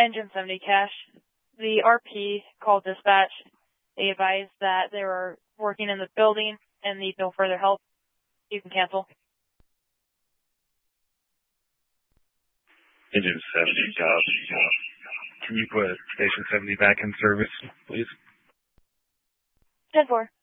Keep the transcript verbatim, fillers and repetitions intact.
Engine seventy Cash. The R P called dispatch. They advised that they were working in the building and need no further help. You can cancel. Engine seventy, copy. Can you put Station seventy back in service, please? ten four.